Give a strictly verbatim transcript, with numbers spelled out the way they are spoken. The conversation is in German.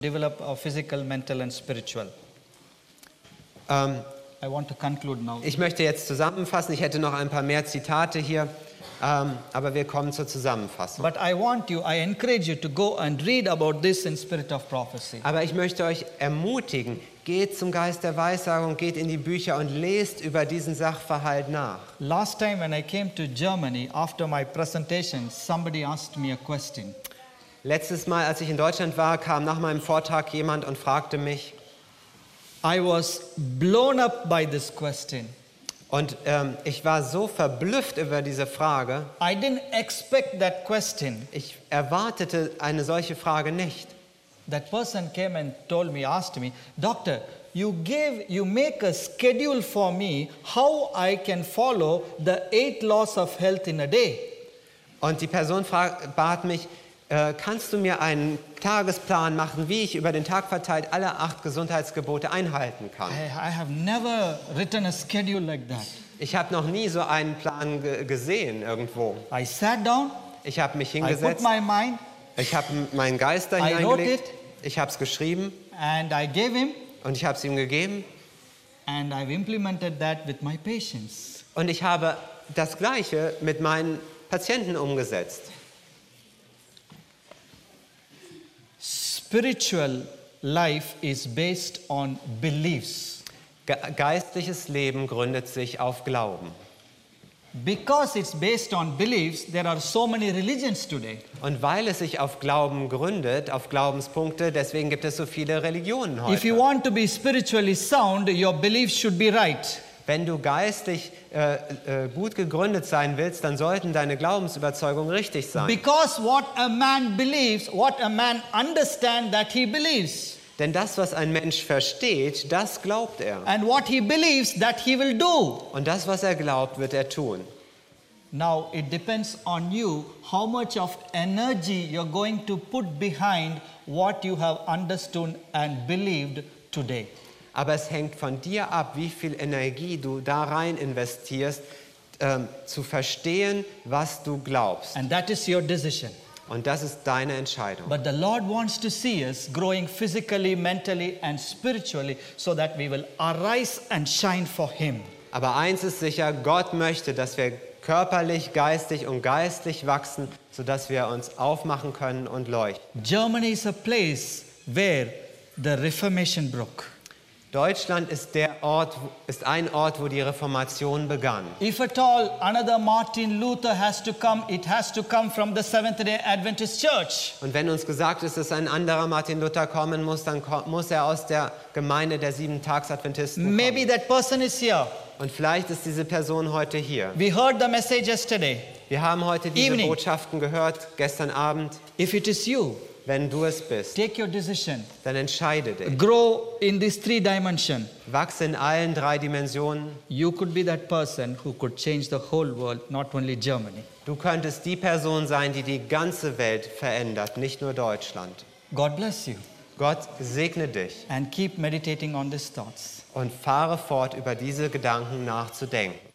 develop our physical, mental and spiritual. Ähm, I want to conclude now. ich möchte jetzt zusammenfassen. Ich hätte noch ein paar mehr Zitate hier, ähm, aber wir kommen zur Zusammenfassung. But I want you, I encourage you to go and read about this in Spirit of Prophecy. Aber ich möchte euch ermutigen, geht zum Geist der Weissagung, geht in die Bücher und lest über diesen Sachverhalt nach. Last time when I came to Germany, after my presentation, somebody asked me a question. Letztes Mal, als ich in Deutschland war, kam nach meinem Vortrag jemand und fragte mich, I was blown up by this question. und ähm, ich war so verblüfft über diese Frage. I didn't expect that question. Ich erwartete eine solche Frage nicht. That person came and told me, asked me, Doctor, you give, you make a schedule for me how I can follow the eight laws of health in a day. Und die Person frag, bat mich, äh, kannst du mir einen Tagesplan machen, wie ich über den Tag verteilt alle acht Gesundheitsgebote einhalten kann? I, I have never written a schedule like that. Ich habe noch nie so einen Plan ge gesehen irgendwo. I sat down, Ich habe mich I put hingesetzt, my mind, ich habe meinen Geist da I wrote hineingelegt, it. ich habe es geschrieben and I gave him, und ich habe es ihm gegeben. and I've implemented that with my patients. Und ich habe das Gleiche mit meinen Patienten umgesetzt. Spiritual life is based on beliefs. Ge geistliches Leben gründet sich auf Glauben. Because it's based on beliefs, there are so many religions today. Und weil es sich auf Glauben gründet, auf Glaubenspunkte, deswegen gibt es so viele Religionen If you heute. want to be spiritually sound, your beliefs should be right. Wenn du geistlich äh, äh, gut gegründet sein willst, dann sollten deine Glaubensüberzeugungen richtig sein. Because what a man believes, what a man understands that he believes. Denn das, was ein Mensch versteht, das glaubt er. And what he believes that he will do. Und das, was er glaubt, wird er tun. Now it depends on you how much of energy you're going to put behind what you have understood and believed today. Aber es hängt von dir ab, wie viel Energie du da rein investierst, ähm, zu verstehen, was du glaubst. And that is your decision. Und das ist deine Entscheidung. But the Lord wants to see us growing physically, mentally and spiritually so that we will arise and shine for Him. Aber eins ist sicher, Gott möchte, dass wir körperlich, geistig und geistlich wachsen, sodass wir uns aufmachen können und leuchten. Germany is a place where the Reformation broke. Deutschland ist der Ort, ist ein Ort, wo die Reformation begann. If at all another Martin Luther has to come, it has to come from the Seventh-day Adventist Church. Und wenn uns gesagt ist, dass ein anderer Martin Luther kommen muss, dann ko- muss er aus der Gemeinde der Sieben-Tags-Adventisten Maybe kommen. that person is here. Und vielleicht ist diese Person heute hier. We heard the message yesterday. Wir haben heute diese Evening. Botschaften gehört, gestern Abend. If it is you, Wenn du es bist, take your decision. dann entscheide dich. Grow in these three dimensions. Wachse in allen drei Dimensionen. You could be that person who could change the whole world, not only Germany. Du könntest die Person sein, die die ganze Welt verändert, nicht nur Deutschland. God bless you. Gott segne dich And keep meditating on these thoughts. und fahre fort, über diese Gedanken nachzudenken.